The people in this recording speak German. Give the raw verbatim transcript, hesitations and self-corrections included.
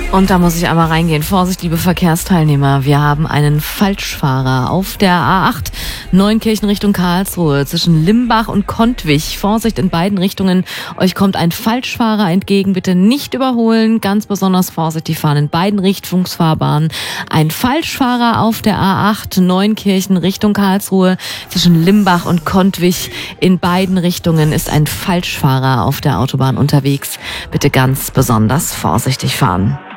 Und da muss ich einmal reingehen. Vorsicht, liebe Verkehrsteilnehmer. Wir haben einen Falschfahrer auf der A acht Neunkirchen Richtung Karlsruhe zwischen Limbach und Kontwich. Vorsicht in beiden Richtungen. Euch kommt ein Falschfahrer entgegen. Bitte nicht überholen. Ganz besonders vorsichtig fahren in beiden Richtungsfahrbahnen. Ein Falschfahrer auf der A acht Neunkirchen Richtung Karlsruhe zwischen Limbach und Kontwich. In beiden Richtungen ist ein Falschfahrer auf der Autobahn unterwegs. Bitte ganz besonders vorsichtig fahren.